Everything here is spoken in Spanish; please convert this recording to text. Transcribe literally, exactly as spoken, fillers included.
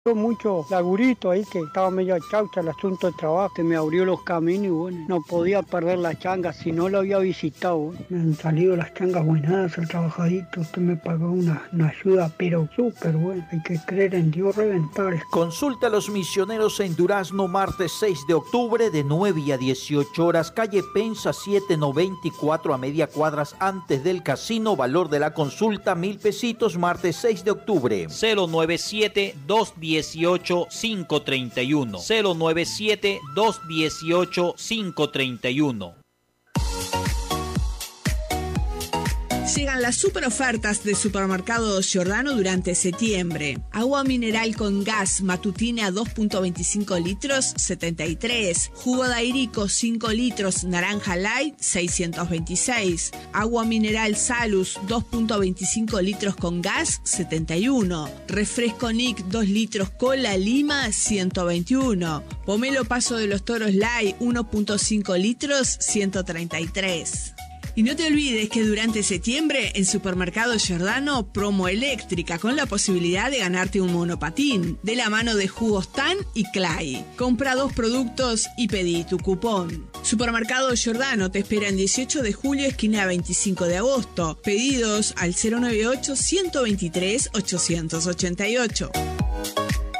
Mucho laburito ahí que estaba medio chaucha el asunto de trabajo, que me abrió los caminos y bueno, no podía perder la changa si no lo había visitado. Me han salido las changas buenas, el trabajadito, usted me pagó una, una ayuda, pero súper buena, hay que creer en Dios reventar. Consulta a los misioneros en Durazno, martes seis de octubre de nueve a dieciocho horas, calle Pensa siete noventa y cuatro a media cuadras antes del casino, valor de la consulta mil pesitos, martes seis de octubre. cero nueve siete, dos dieciocho, cinco treinta y uno. cero nueve siete, dos dieciocho, cinco treinta y uno. Llegan las super ofertas de Supermercado Giordano durante septiembre. Agua mineral con gas matutina dos punto veinticinco litros, setenta y tres. Jugo Dairico cinco litros, naranja light, seiscientos veintiséis. Agua mineral Salus dos punto veinticinco litros con gas, setenta y uno. Refresco Nick dos litros cola Lima, ciento veintiuno. Pomelo Paso de los Toros Light uno punto cinco litros, ciento treinta y tres. Y no te olvides que durante septiembre en Supermercado Giordano, promo eléctrica con la posibilidad de ganarte un monopatín de la mano de Jugos Tan y Clay. Compra dos productos y pedí tu cupón. Supermercado Giordano te espera en dieciocho de julio, esquina veinticinco de agosto. Pedidos al cero noventa y ocho, ciento veintitrés, ochocientos ochenta y ocho.